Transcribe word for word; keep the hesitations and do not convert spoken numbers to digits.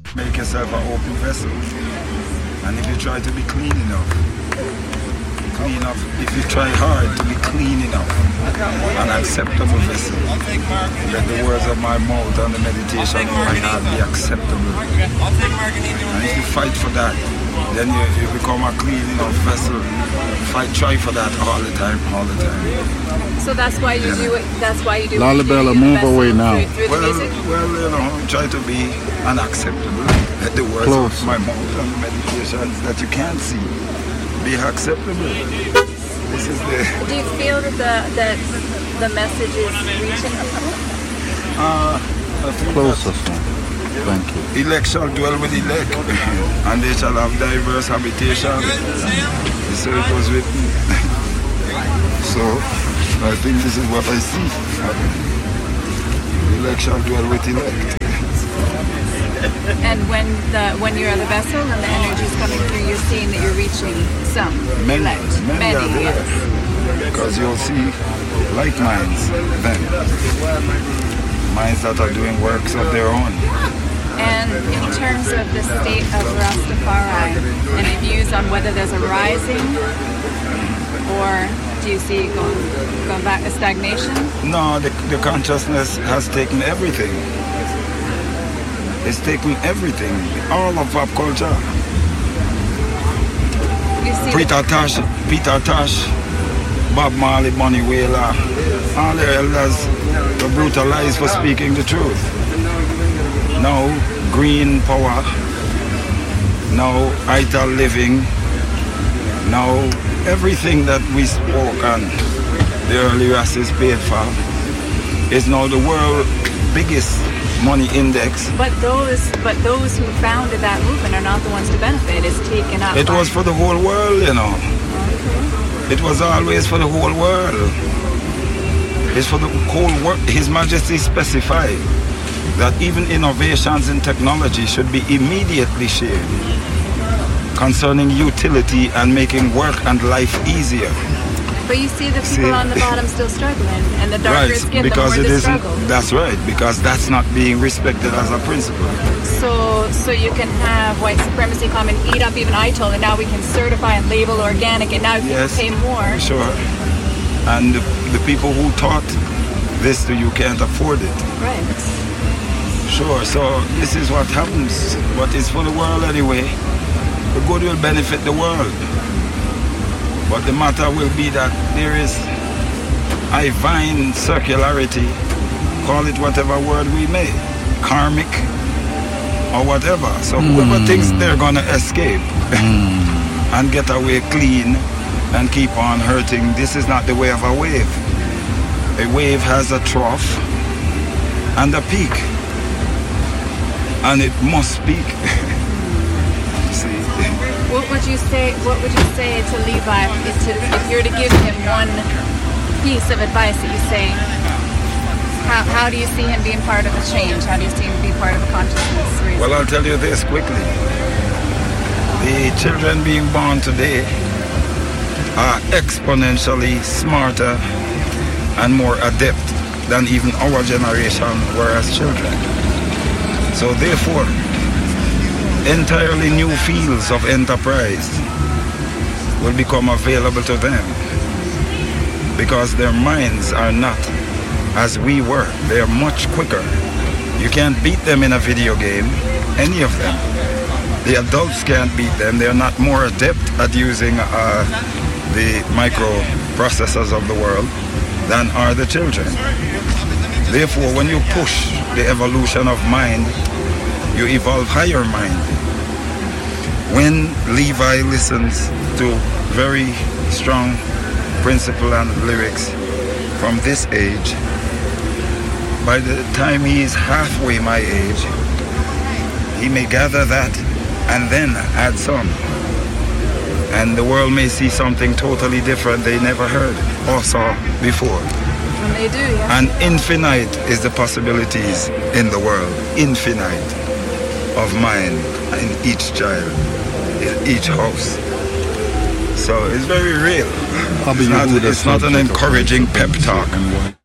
Make yourself an open vessel. And if you try to be clean enough, clean enough, if you try hard to be clean enough, an acceptable vessel, let the words of my mouth and the meditation of my heart be acceptable. And if you fight for that, then you, you become a clean enough vessel. Fight, try for that all the time, all the time. So that's why you do it. That's why you do it. Lalibela, move away now. Through, through well, well, you know, try to be unacceptable. Let the words Close. of my mouth and the meditations that you can't see be acceptable. This is the. Do you feel that the that the message is reaching? Uh, I think Closer, son. Thank you. elect shall dwell with elect, and they shall have diverse habitation. So it was written. So I think this is what I see. Elect shall dwell with elect. And when the when you're the vessel and the energy is coming through, you're seeing that you're reaching some Many, elect, many, many, are there. yes. Because you'll see like minds then. Minds that are doing works of their own. And in terms of the state of Rastafari, any views on whether there's a rising, or do you see it going going back to stagnation? No, the, the consciousness has taken everything. It's taken everything, all of pop culture. You see Peter Tosh, Peter Tosh, Bob Marley, Bunny Wailer, all the elders were brutalized for speaking the truth. Now, green power, now ital living, now everything that we spoke on the early races paid for is now the world biggest money index. But those, but those who founded that movement are not the ones to benefit. It's taken up. It by- was for the whole world, you know. It was always for the whole world. It's for the whole world. His Majesty specified that even innovations in technology should be immediately shared concerning utility and making work and life easier. But you see the people See. on the bottom still struggling, and the darker Right, skin, because the more it they isn't. struggle. That's right, because that's not being respected as a principle. So, so you can have white supremacy come and eat up even I T I L, and now we can certify and label organic, and now people Yes, pay more. sure. And the, the people who taught this to you can't afford it. Right. Sure, so this is what happens. What is for the world anyway. The good will benefit the world. But the matter will be that there is a divine circularity, call it whatever word we may, karmic or whatever. So whoever Mm. thinks they're gonna escape Mm. and get away clean and keep on hurting, this is not the way of a wave. A wave has a trough and a peak, and it must speak. See? What would you say? What would you say to Levi if, to, if you were to give him one piece of advice that you say? How, how do you see him being part of a change? How do you see him being part of a consciousness raising? Well, I'll tell you this quickly. The children being born today are exponentially smarter and more adept than even our generation were as children. So therefore, entirely new fields of enterprise will become available to them because their minds are not as we were. They are much quicker. You can't beat them in a video game, any of them. The adults can't beat them. They are not more adept at using uh, the microprocessors of the world than are the children. Therefore, when you push the evolution of mind, you evolve higher mind. When Levi listens to very strong principle and lyrics from this age, by the time he is halfway my age, he may gather that and then add some. And the world may see something totally different they never heard or saw before. And they do, yeah. And infinite is the possibilities in the world. Infinite of mind in each child, in each house. So it's very real. It's not, it's not an encouraging pep talk.